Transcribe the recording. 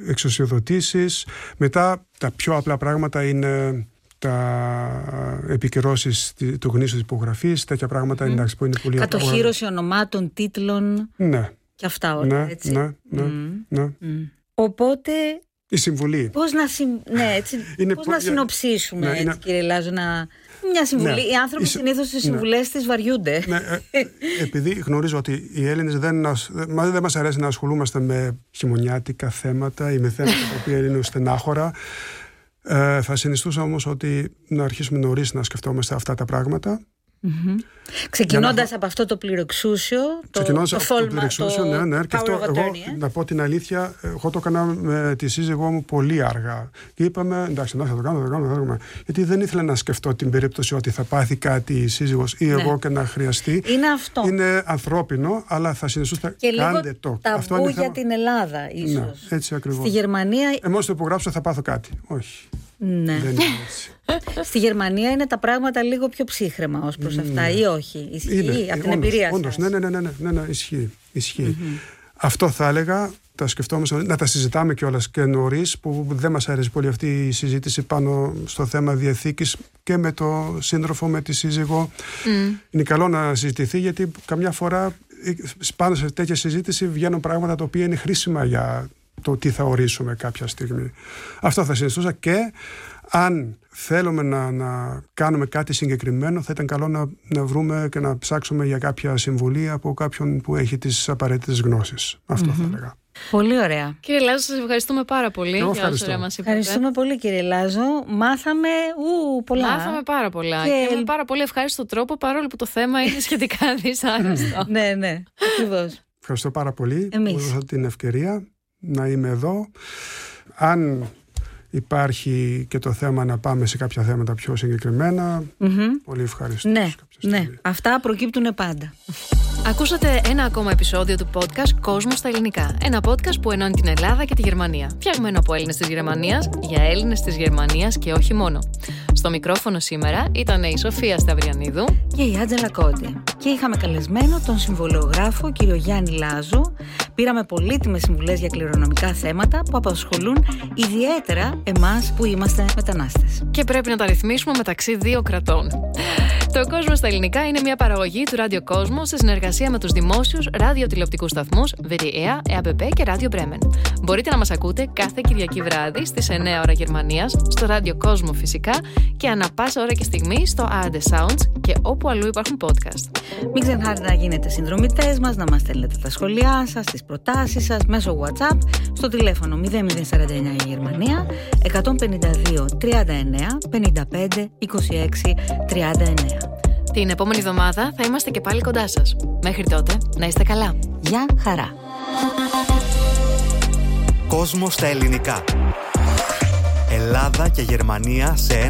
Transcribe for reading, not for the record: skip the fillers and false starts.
εξουσιοδοτήσεις. Μετά τα πιο απλά πράγματα είναι τα επικυρώσεις του γνήσιου της υπογραφής, τέτοια πράγματα εντάξει, που είναι πολύ κατοχύρωση ονομάτων, τίτλων. Ναι. Και αυτά όλα, έτσι. Ναι. Οπότε. Η συμβουλή. Πώς να συνοψίσουμε, κύριε Λάζο, μια συμβουλή. Ναι. Οι άνθρωποι συνήθως στις συμβουλές τις βαριούνται. Ναι. Επειδή γνωρίζω ότι οι Έλληνες δεν μας αρέσει να ασχολούμαστε με χειμωνιάτικα θέματα ή με θέματα τα οποία είναι στενάχωρα. Θα συνιστούσα όμως ότι να αρχίσουμε νωρίς να σκεφτόμαστε αυτά τα πράγματα. Ξεκινώντας από αυτό το πληροεξούσιο, το πληροεξούσιο, ναι. Και αυτό, εγώ, να πω την αλήθεια, εγώ το έκανα με τη σύζυγό μου πολύ αργά. Και είπαμε, εντάξει, θα το κάνω. Γιατί δεν ήθελα να σκεφτώ την περίπτωση ότι θα πάθει κάτι η σύζυγος ή εγώ και να χρειαστεί. Είναι αυτό. Είναι ανθρώπινο, αλλά θα συνιστούσα κάντε το. Ταμπού για την Ελλάδα, ίσως. Ναι, έτσι ακριβώς. Στη Γερμανία. Μόλις το υπογράψω θα πάθω κάτι. Όχι. Ναι. Δεν είναι έτσι. Στη Γερμανία είναι τα πράγματα λίγο πιο ψύχρεμα ως προς αυτά, ή όχι? Ισχύει από την εμπειρία σας? Όντως, ναι, ισχύει. Αυτό θα έλεγα, τα σκεφτόμαστε, να τα συζητάμε κιόλας και νωρίς, που δεν μας αρέσει πολύ αυτή η συζήτηση πάνω στο θέμα διαθήκης και με το σύντροφο, με τη σύζυγο. Είναι καλό να συζητηθεί, γιατί καμιά φορά πάνω σε τέτοια συζήτηση βγαίνουν πράγματα τα οποία είναι χρήσιμα για το τι θα ορίσουμε κάποια στιγμή. Αυτό θα συνιστούσα, και αν θέλουμε να κάνουμε κάτι συγκεκριμένο, θα ήταν καλό να βρούμε και να ψάξουμε για κάποια συμβουλή από κάποιον που έχει τις απαραίτητες γνώσεις. Αυτό θα έλεγα. Πολύ ωραία. Κύριε Λάζο, σας ευχαριστούμε πάρα πολύ για όσα ωραία μας είπατε. Ευχαριστούμε πολύ, κύριε Λάζο. Μάθαμε πολλά. Μάθαμε πάρα πολλά. Και με πάρα πολύ ευχάριστο τρόπο, παρόλο που το θέμα είναι σχετικά δυσάρεστο. Ναι, ακριβώς. Ευχαριστώ πάρα πολύ που δώσατε την ευκαιρία να είμαι εδώ. Αν υπάρχει και το θέμα να πάμε σε κάποια θέματα πιο συγκεκριμένα, πολύ ευχαριστώ. Ναι, αυτά προκύπτουν πάντα. Ακούσατε ένα ακόμα επεισόδιο του podcast «Κόσμος στα ελληνικά». Ένα podcast που ενώνει την Ελλάδα και τη Γερμανία. Φτιαγμένο από Έλληνες της Γερμανίας, για Έλληνες της Γερμανίας και όχι μόνο. Στο μικρόφωνο σήμερα ήταν η Σοφία Σταυριανίδου και η Άντζελα Κόντι. Και είχαμε καλεσμένο τον συμβολιογράφο κύριο Γιάννη Λάζο. Πήραμε πολύτιμες συμβουλές για κληρονομικά θέματα που απασχολούν ιδιαίτερα εμάς που είμαστε μετανάστες. Και πρέπει να τα ρυθμίσουμε μεταξύ δύο κρατών. Το «Κόσμο στα ελληνικά» είναι μια παραγωγή του Ράδιο Κόσμο σε συνεργασία με τους δημόσιους ραδιοτηλεοπτικούς σταθμούς WDR, ΕΑΠΠ και Ράδιο Bremen. Μπορείτε να μας ακούτε κάθε Κυριακή βράδυ στις 9 ώρα Γερμανίας, στο Ράδιο Κόσμο φυσικά, και ανά πάσα ώρα και στιγμή στο ARD Sounds και όπου αλλού υπάρχουν podcast. Μην ξεχνάτε να γίνετε συνδρομητές μας, να μας στέλνετε τα σχόλιά σας, τις προτάσεις σας μέσω WhatsApp στο τηλέφωνο 0049 για Γερμανία 152 39 55 26 39. Την επόμενη εβδομάδα θα είμαστε και πάλι κοντά σας. Μέχρι τότε, να είστε καλά. Γεια χαρά. Κόσμο στα ελληνικά. Ελλάδα και Γερμανία σε